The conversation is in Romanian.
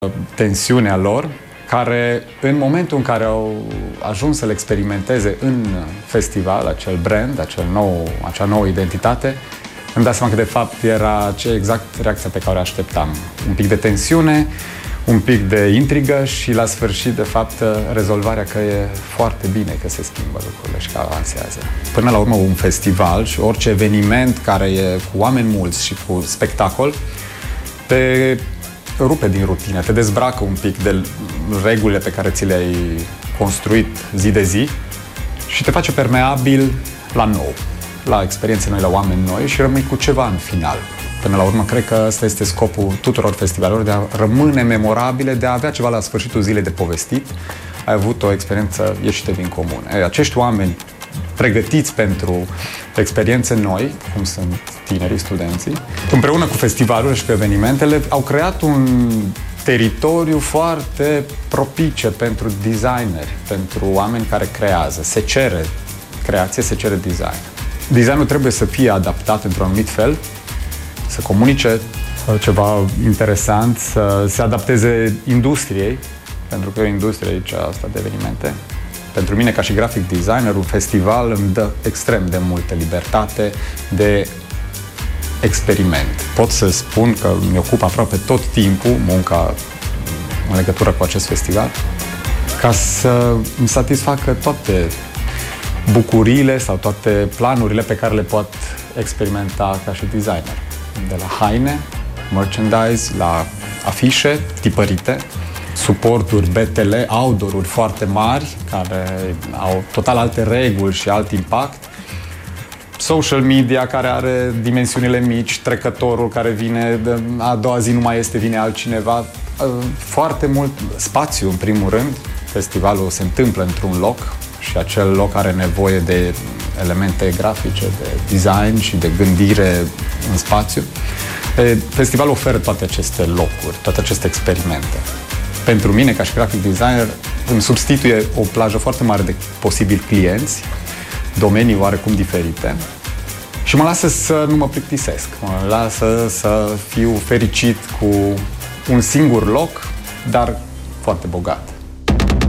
tensiunea lor, care în momentul în care au ajuns să le experimenteze în festival, acel brand, acea nouă identitate, îmi dau seama că de fapt era exact reacția pe care o așteptam. Un pic de tensiune, un pic de intrigă și la sfârșit, de fapt, rezolvarea că e foarte bine că se schimbă lucrurile și că avansează. Până la urmă, un festival și orice eveniment care e cu oameni mulți și cu spectacol te rupe din rutină, te dezbracă un pic de regulile pe care ți le-ai construit zi de zi și te face permeabil la nou, la experiențe noi, la oameni noi și rămâi cu ceva în final. Până la urmă, cred că ăsta este scopul tuturor festivalurilor, de a rămâne memorabile, de a avea ceva la sfârșitul zilei de povestit. Ai avut o experiență ieșită din comun. Acești oameni pregătiți pentru experiențe noi, cum sunt tinerii, studenții, împreună cu festivalurile și cu evenimentele, au creat un teritoriu foarte propice pentru designeri, pentru oameni care creează. Se cere creație, se cere design. Designul trebuie să fie adaptat într-un anumit fel, să comunice ceva interesant, să se adapteze industriei, pentru că e o industrie aici asta de evenimente. Pentru mine, ca și graphic designer, un festival îmi dă extrem de multă libertate de experiment. Pot să spun că mi ocup aproape tot timpul munca în legătură cu acest festival, ca să îmi satisfacă toate bucuriile sau toate planurile pe care le pot experimenta ca și designer. De la haine, merchandise, la afișe tipărite, suporturi BTL, outdoor-uri foarte mari, care au total alte reguli și alt impact, social media, care are dimensiunile mici, trecătorul care vine, a doua zi nu mai este, vine altcineva, foarte mult spațiu, în primul rând. Festivalul se întâmplă într-un loc și acel loc are nevoie de elemente grafice, de design și de gândire în spațiu. Festivalul oferă toate aceste locuri, toate aceste experimente. Pentru mine, ca și graphic designer, îmi substituie o plajă foarte mare de posibili clienți, domenii oarecum diferite și mă lasă să nu mă plictisesc, mă lasă să fiu fericit cu un singur loc, dar foarte bogat.